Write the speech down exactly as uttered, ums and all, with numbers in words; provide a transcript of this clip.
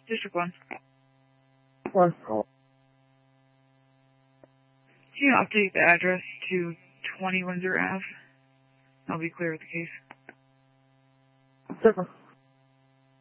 District one. One call. Can you update the address to twenty Windsor Avenue? I'll be clear with the case. Different.